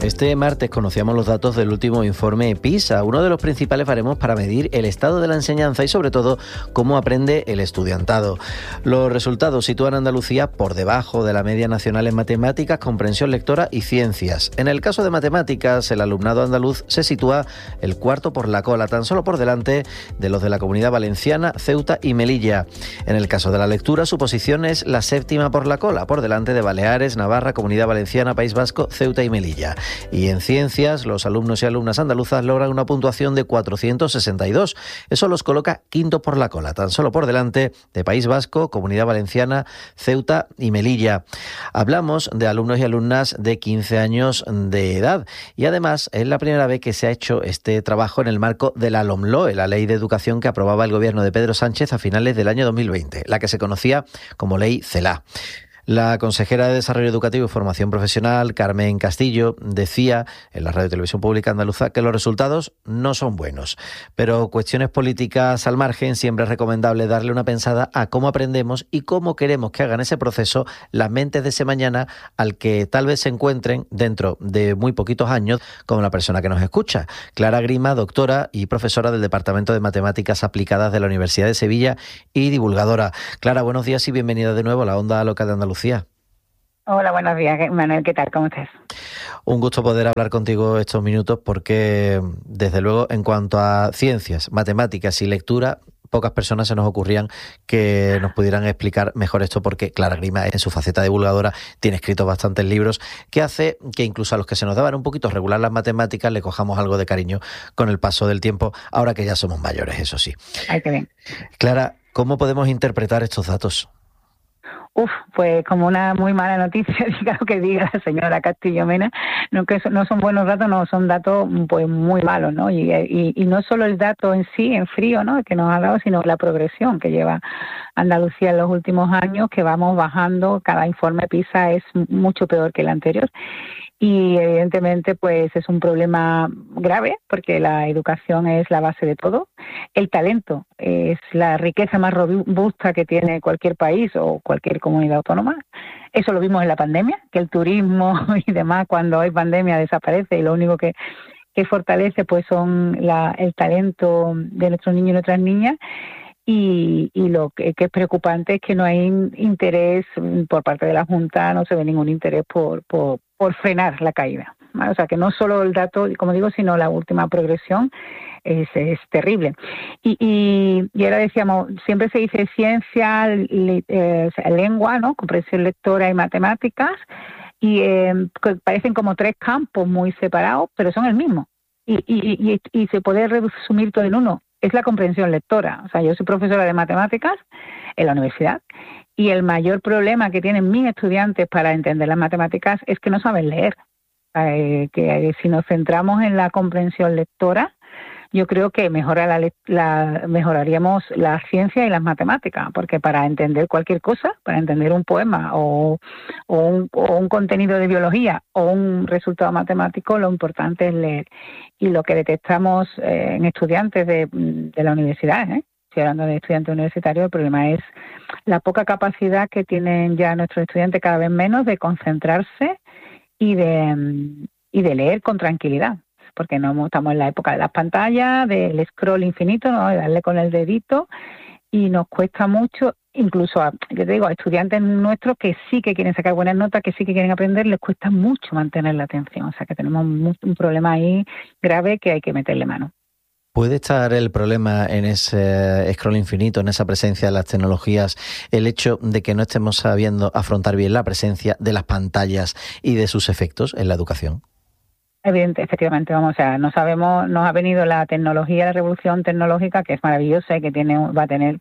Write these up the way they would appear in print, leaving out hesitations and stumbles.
Este martes conocíamos los datos del último informe PISA, uno de los principales baremos para medir el estado de la enseñanza y sobre todo cómo aprende el estudiantado. Los resultados sitúan a Andalucía por debajo de la media nacional en matemáticas, comprensión lectora y ciencias. En el caso de matemáticas, el alumnado andaluz se sitúa el cuarto por la cola, tan solo por delante de los de la Comunidad Valenciana, Ceuta y Melilla. En el caso de la lectura, su posición es la séptima por la cola, por delante de Baleares, Navarra, Comunidad Valenciana, País Vasco, Ceuta y Melilla. Y en ciencias, los alumnos y alumnas andaluzas logran una puntuación de 462. Eso los coloca quinto por la cola, tan solo por delante de País Vasco, Comunidad Valenciana, Ceuta y Melilla. Hablamos de alumnos y alumnas de 15 años de edad y además es la primera vez que se ha hecho este trabajo en el marco de la LOMLOE, la Ley de Educación que aprobaba el gobierno de Pedro Sánchez a finales del año 2020, la que se conocía como Ley CELA. La consejera de Desarrollo Educativo y Formación Profesional, Carmen Castillo, decía en la Radio y Televisión Pública Andaluza que los resultados no son buenos. Pero cuestiones políticas al margen, siempre es recomendable darle una pensada a cómo aprendemos y cómo queremos que hagan ese proceso las mentes de ese mañana al que tal vez se encuentren dentro de muy poquitos años como la persona que nos escucha. Clara Grima, doctora y profesora del Departamento de Matemáticas Aplicadas de la Universidad de Sevilla y divulgadora. Clara, buenos días y bienvenida de nuevo a la Onda Local de Andalucía. Hola, buenos días, Manuel, ¿qué tal? ¿Cómo estás? Un gusto poder hablar contigo estos minutos porque, desde luego, en cuanto a ciencias, matemáticas y lectura, pocas personas se nos ocurrían que nos pudieran explicar mejor esto porque Clara Grima, en su faceta divulgadora, tiene escritos bastantes libros que hace que incluso a los que se nos daban un poquito regular las matemáticas le cojamos algo de cariño con el paso del tiempo, ahora que ya somos mayores, eso sí. Ay, qué bien. Clara, ¿cómo podemos interpretar estos datos? Pues como una muy mala noticia, diga lo que diga la señora Castillo Mena, no que no son buenos datos, no, son datos pues muy malos, ¿no? Y no solo el dato en sí, en frío, ¿no?, que nos ha dado, sino la progresión que lleva Andalucía en los últimos años, que vamos bajando, cada informe PISA es mucho peor que el anterior. Y evidentemente pues es un problema grave porque la educación es la base de todo. El talento es la riqueza más robusta que tiene cualquier país o cualquier comunidad autónoma. Eso lo vimos en la pandemia, que el turismo y demás cuando hay pandemia desaparece y lo único que fortalece pues son el talento de nuestros niños y nuestras niñas. Y lo que es preocupante es que no hay interés por parte de la Junta, no se ve ningún interés por frenar la caída, ¿vale? O sea, que no solo el dato, como digo, sino la última progresión es terrible. Y ahora decíamos, siempre se dice ciencia, lengua, ¿no?, comprensión lectora y matemáticas, y parecen como tres campos muy separados, pero son el mismo. Y se puede resumir todo en uno. Es la comprensión lectora. O sea, yo soy profesora de matemáticas en la universidad y el mayor problema que tienen mis estudiantes para entender las matemáticas es que no saben leer. Que si nos centramos en la comprensión lectora, yo creo que mejoraríamos la ciencia y las matemáticas, porque para entender cualquier cosa, para entender un poema o un contenido de biología o un resultado matemático, lo importante es leer. Y lo que detectamos en estudiantes de la universidad, estoy hablando de estudiantes universitarios, el problema es la poca capacidad que tienen ya nuestros estudiantes, cada vez menos, de concentrarse y de leer con tranquilidad. Porque no estamos en la época de las pantallas, del scroll infinito, ¿no?, de darle con el dedito, y nos cuesta mucho, incluso a estudiantes nuestros que sí que quieren sacar buenas notas, que sí que quieren aprender, les cuesta mucho mantener la atención. O sea que tenemos un problema ahí grave que hay que meterle mano. ¿Puede estar el problema en ese scroll infinito, en esa presencia de las tecnologías, el hecho de que no estemos sabiendo afrontar bien la presencia de las pantallas y de sus efectos en la educación? Efectivamente, nos ha venido la tecnología, la revolución tecnológica, que es maravillosa y que va a tener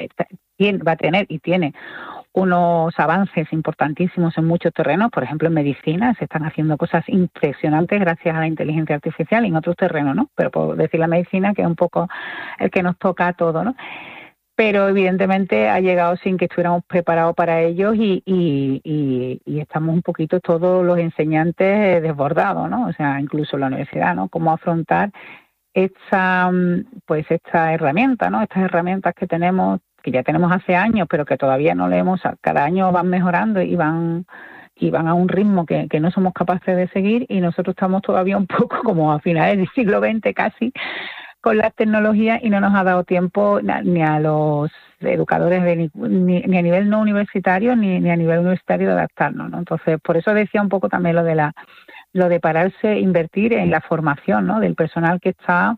y tiene unos avances importantísimos en muchos terrenos. Por ejemplo, en medicina se están haciendo cosas impresionantes gracias a la inteligencia artificial y en otros terrenos, ¿no? Pero por decir la medicina, que es un poco el que nos toca a todos, ¿no? Pero evidentemente ha llegado sin que estuviéramos preparados para ellos y estamos un poquito todos los enseñantes desbordados, ¿no? O sea, incluso la universidad, ¿no? Cómo afrontar esta herramienta, ¿no? Estas herramientas que tenemos, que ya tenemos hace años, pero que todavía no leemos, cada año van mejorando y van y van a un ritmo que no somos capaces de seguir, y nosotros estamos todavía un poco como a finales del siglo XX casi con las tecnologías, y no nos ha dado tiempo ni a los educadores ni a nivel no universitario ni a nivel universitario de adaptarnos, ¿no? Entonces, por eso decía un poco también lo de pararse, invertir en la formación, ¿no?, del personal que está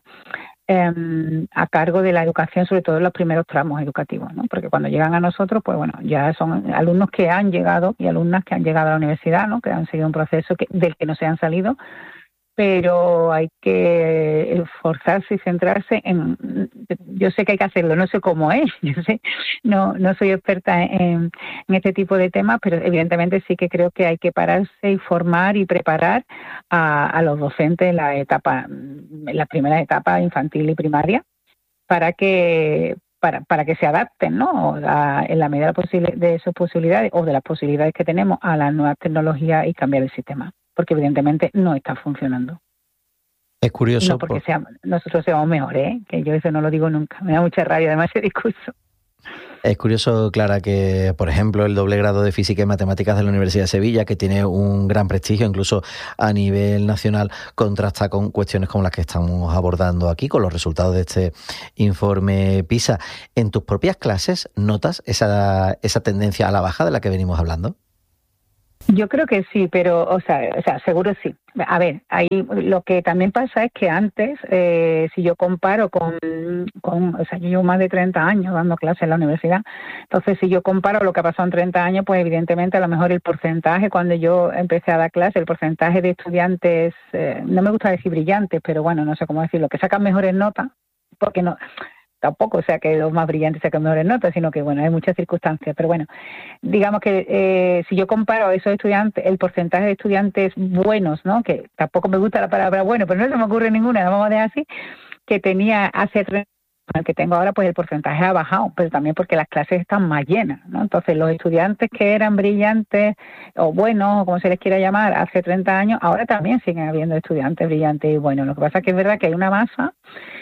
a cargo de la educación, sobre todo en los primeros tramos educativos, ¿no? Porque cuando llegan a nosotros, pues bueno, ya son alumnos que han llegado y alumnas que han llegado a la universidad, ¿no?, que han seguido un proceso del que no se han salido, pero hay que esforzarse y centrarse en... Yo sé que hay que hacerlo, no sé cómo es, yo sé, no soy experta en este tipo de temas, pero evidentemente sí que creo que hay que pararse y formar y preparar a los docentes en la primera etapa infantil y primaria, para que se adapten, ¿no?, en la medida de sus posibilidades o de las posibilidades que tenemos a las nuevas tecnologías, y cambiar el sistema, porque evidentemente no está funcionando. Es curioso. No porque nosotros seamos mejores, ¿eh?, que yo eso no lo digo nunca. Me da mucha rabia además ese discurso. Es curioso, Clara, que, por ejemplo, el doble grado de Física y Matemáticas de la Universidad de Sevilla, que tiene un gran prestigio, incluso a nivel nacional, contrasta con cuestiones como las que estamos abordando aquí, con los resultados de este informe PISA. ¿En tus propias clases notas esa tendencia a la baja de la que venimos hablando? Yo creo que sí, pero, o sea, seguro sí. A ver, ahí lo que también pasa es que antes, si yo comparo o sea, yo llevo más de 30 años dando clases en la universidad, entonces si yo comparo lo que ha pasado en 30 años, pues evidentemente a lo mejor el porcentaje, cuando yo empecé a dar clases, el porcentaje de estudiantes, no me gusta decir brillantes, pero bueno, no sé cómo decirlo, que sacan mejores notas, porque no... Tampoco, o sea, que los más brillantes sacan mejores notas, sino que, bueno, hay muchas circunstancias. Pero bueno, digamos que si yo comparo a esos estudiantes, el porcentaje de estudiantes buenos, ¿no?, que tampoco me gusta la palabra bueno, pero no se me ocurre ninguna, vamos a dejar así, que tenía hace 3 años, el que tengo ahora, pues el porcentaje ha bajado, pero también porque las clases están más llenas, ¿no? Entonces, los estudiantes que eran brillantes o buenos, o como se les quiera llamar, hace 30 años, ahora también siguen habiendo estudiantes brillantes y buenos. Lo que pasa es que es verdad que hay una masa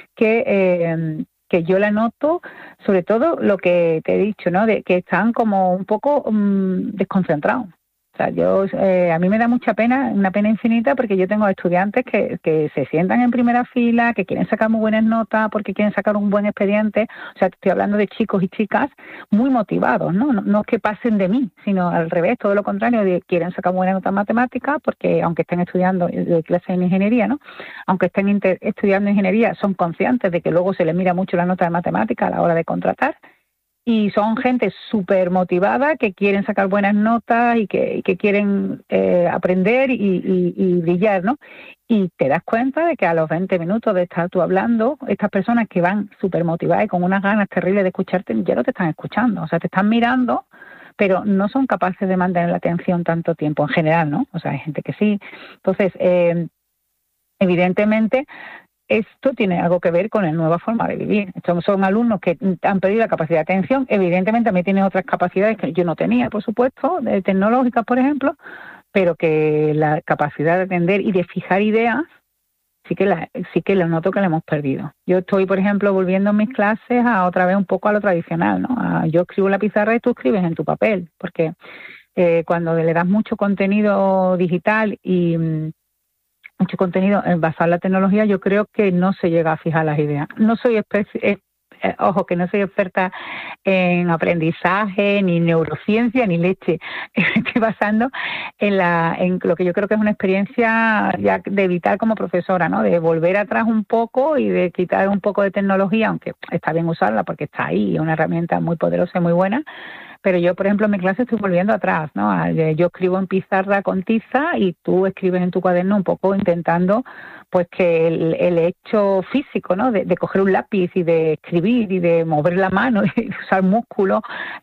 que yo la noto, sobre todo lo que te he dicho, ¿no?, de que están como un poco desconcentrados. O sea, a mí me da mucha pena, una pena infinita, porque yo tengo estudiantes que se sientan en primera fila, que quieren sacar muy buenas notas, porque quieren sacar un buen expediente. O sea, estoy hablando de chicos y chicas muy motivados, ¿no? No es que pasen de mí, sino al revés, todo lo contrario, quieren sacar buenas notas en matemáticas, porque aunque estén estudiando clases en ingeniería, ¿no?, aunque estén estudiando ingeniería, son conscientes de que luego se les mira mucho la nota de matemáticas a la hora de contratar. Y son gente súper motivada, que quieren sacar buenas notas y que quieren aprender y brillar, ¿no? Y te das cuenta de que a los 20 minutos de estar tú hablando, estas personas que van súper motivadas y con unas ganas terribles de escucharte, ya no te están escuchando. O sea, te están mirando, pero no son capaces de mantener la atención tanto tiempo en general, ¿no? O sea, hay gente que sí. Entonces, evidentemente... Esto tiene algo que ver con la nueva forma de vivir. Estos son alumnos que han perdido la capacidad de atención. Evidentemente también tienen otras capacidades que yo no tenía, por supuesto, tecnológicas, por ejemplo, pero que la capacidad de atender y de fijar ideas sí que lo noto que la hemos perdido. Yo estoy, por ejemplo, volviendo en mis clases a otra vez un poco a lo tradicional, ¿no? Yo escribo en la pizarra y tú escribes en tu papel, porque cuando le das mucho contenido digital y mucho contenido basado en la tecnología, yo creo que no se llega a fijar las ideas. No soy ojo, que no soy experta en aprendizaje, ni neurociencia, ni leche. Me estoy basando en lo que yo creo que es una experiencia ya de vital como profesora, ¿no? De volver atrás un poco y de quitar un poco de tecnología, aunque está bien usarla porque está ahí, es una herramienta muy poderosa y muy buena. Pero yo, por ejemplo, en mi clase estoy volviendo atrás, ¿no? Yo escribo en pizarra con tiza y tú escribes en tu cuaderno un poco intentando, pues, que el hecho físico, ¿no?, de coger un lápiz y de escribir y de mover la mano y usar músculo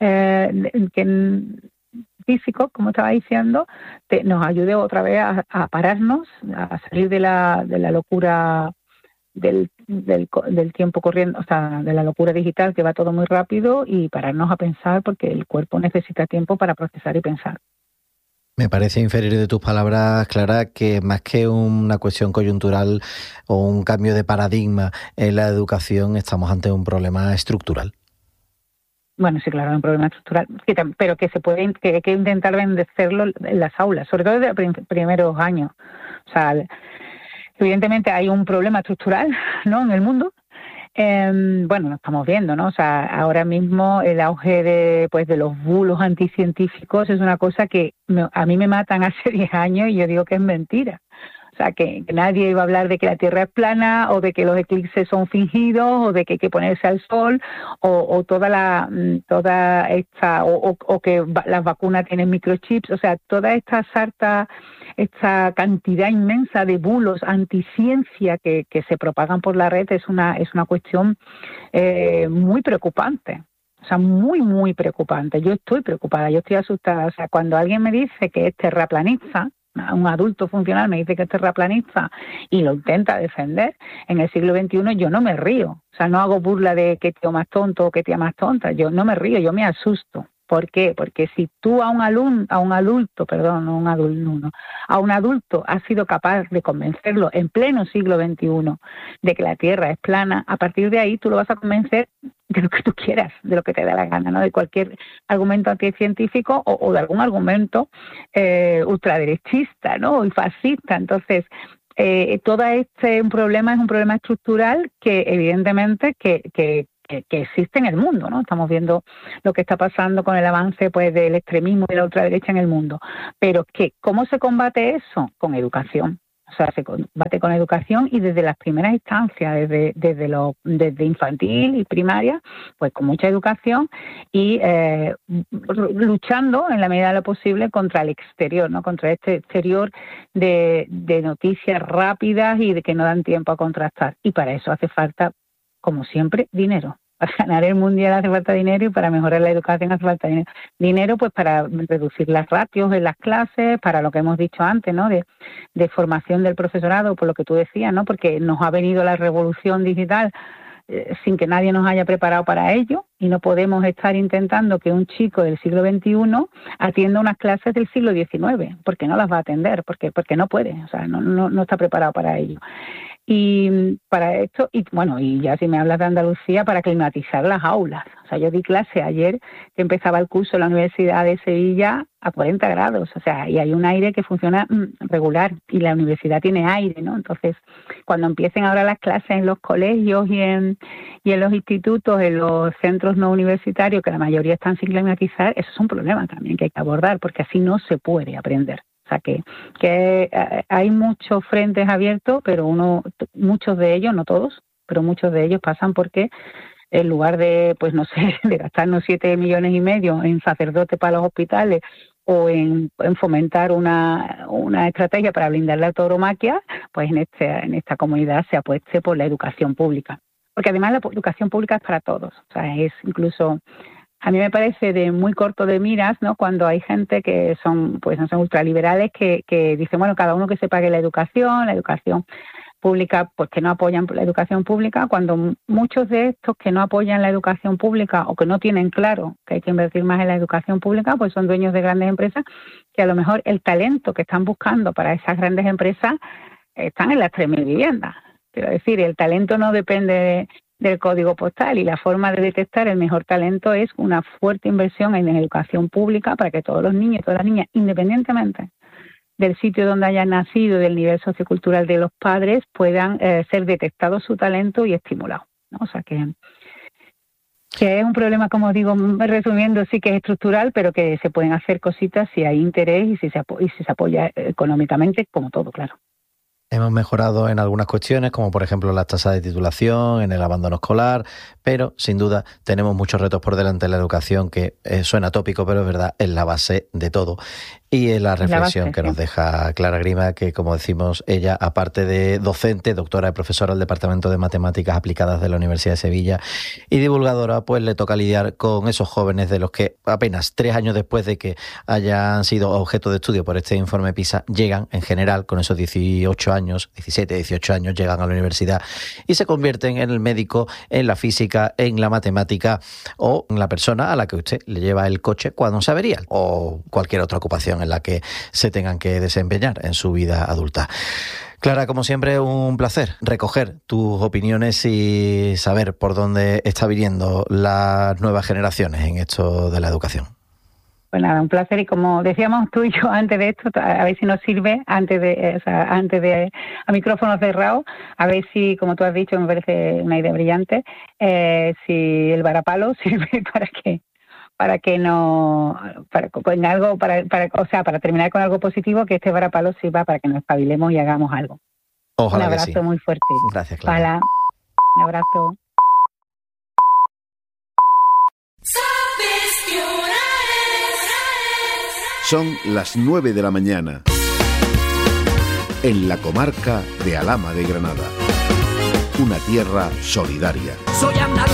físico, como estaba diciendo, nos ayude otra vez a pararnos, a salir de la locura del tiempo corriendo, o sea, de la locura digital, que va todo muy rápido, y pararnos a pensar, porque el cuerpo necesita tiempo para procesar y pensar. Me parece inferir de tus palabras, Clara, que más que una cuestión coyuntural o un cambio de paradigma en la educación, estamos ante un problema estructural. Bueno, sí, claro, es un problema estructural, pero que que hay que intentar vencerlo en las aulas, sobre todo desde los primeros años. O sea, evidentemente hay un problema estructural, ¿no?, en el mundo. Bueno, lo estamos viendo, ¿no? O sea, ahora mismo el auge de los bulos anticientíficos es una cosa que a mí me matan hace 10 años y yo digo que es mentira. O sea, que nadie iba a hablar de que la Tierra es plana o de que los eclipses son fingidos o de que hay que ponerse al sol o toda esta o que las vacunas tienen microchips. O sea, toda esta esta cantidad inmensa de bulos anticiencia que se propagan por la red es una cuestión muy preocupante. O sea, muy, muy preocupante. Yo estoy preocupada, yo estoy asustada. O sea, cuando alguien me dice que es terraplanista, un adulto funcional me dice que es terraplanista y lo intenta defender, en el siglo XXI yo no me río. O sea, no hago burla de qué tío más tonto o qué tía más tonta. Yo no me río, yo me asusto. ¿Por qué? Porque si tú a un adulto has sido capaz de convencerlo en pleno siglo XXI de que la Tierra es plana, a partir de ahí tú lo vas a convencer de lo que tú quieras, de lo que te dé la gana, ¿no? De cualquier argumento anticientífico o de algún argumento ultraderechista, ¿no? Y fascista. Entonces, todo un problema es un problema estructural que evidentemente que existe en el mundo, ¿no? Estamos viendo lo que está pasando con el avance pues del extremismo y de la ultraderecha en el mundo. Pero ¿cómo se combate eso? Con educación. O sea, se combate con educación y desde las primeras instancias, desde infantil y primaria, pues con mucha educación y luchando en la medida de lo posible contra el exterior, ¿no? Contra este exterior de noticias rápidas y de que no dan tiempo a contrastar. Y para eso hace falta, como siempre, dinero. Para ganar el mundial hace falta dinero y para mejorar la educación hace falta dinero. Dinero pues para reducir las ratios en las clases, para lo que hemos dicho antes, ¿no? De formación del profesorado, por lo que tú decías, ¿no? Porque nos ha venido la revolución digital sin que nadie nos haya preparado para ello y no podemos estar intentando que un chico del siglo XXI atienda unas clases del siglo XIX, porque no las va a atender, porque no puede, o sea, no está preparado para ello. Y para esto, y bueno, y ya si me hablas de Andalucía, para climatizar las aulas. O sea, yo di clase ayer que empezaba el curso en la Universidad de Sevilla a 40 grados, o sea, y hay un aire que funciona regular y la universidad tiene aire, ¿no? Entonces, cuando empiecen ahora las clases en los colegios y en los institutos, en los centros no universitarios, que la mayoría están sin climatizar, eso es un problema también que hay que abordar, porque así no se puede aprender. O sea, que hay muchos frentes abiertos, pero muchos de ellos, no todos, pero muchos de ellos pasan porque en lugar de, pues no sé, de gastarnos 7,5 millones en sacerdotes para los hospitales o en fomentar una estrategia para blindar la tauromaquia, pues en esta comunidad se apueste por la educación pública. Porque además la educación pública es para todos. O sea, es incluso... A mí me parece de muy corto de miras, ¿no? Cuando hay gente que son, pues no son ultraliberales que dicen, bueno, cada uno que se pague la educación pública, pues que no apoyan la educación pública, cuando muchos de estos que no apoyan la educación pública o que no tienen claro que hay que invertir más en la educación pública, pues son dueños de grandes empresas que a lo mejor el talento que están buscando para esas grandes empresas están en las 3.000 viviendas. Quiero decir, el talento no depende del código postal y la forma de detectar el mejor talento es una fuerte inversión en educación pública para que todos los niños y todas las niñas, independientemente del sitio donde hayan nacido, del nivel sociocultural de los padres, puedan ser detectados su talento y estimulados, ¿no? O sea que es un problema, como digo, resumiendo, sí que es estructural, pero que se pueden hacer cositas si hay interés y si se apoya económicamente, como todo, claro. Hemos mejorado en algunas cuestiones, como por ejemplo las tasas de titulación, en el abandono escolar, pero sin duda tenemos muchos retos por delante en la educación, que suena tópico, pero es verdad, es la base de todo. Y es la reflexión que nos deja Clara Grima, que como decimos, ella, aparte de docente, doctora y profesora del Departamento de Matemáticas Aplicadas de la Universidad de Sevilla y divulgadora, pues le toca lidiar con esos jóvenes de los que apenas 3 años después de que hayan sido objeto de estudio por este informe PISA, llegan en general con esos 18 años, 17, 18 años, llegan a la universidad y se convierten en el médico, en la física, en la matemática o en la persona a la que usted le lleva el coche cuando se avería o cualquier otra ocupación en la que se tengan que desempeñar en su vida adulta. Clara, como siempre, un placer recoger tus opiniones y saber por dónde está viniendo las nuevas generaciones en esto de la educación. Pues nada, un placer, y como decíamos tú y yo antes de esto, a ver si nos sirve, antes de a micrófono cerrado, a ver si, como tú has dicho, me parece una idea brillante, si el varapalo sirve para terminar con algo positivo, que este varapalo sirva para que nos espabilemos y hagamos algo. Ojalá un abrazo que sí. Muy fuerte. Gracias, Clara. Un abrazo. Son las 9 de la mañana en la comarca de Alhama de Granada, una tierra solidaria. Soy andaluz.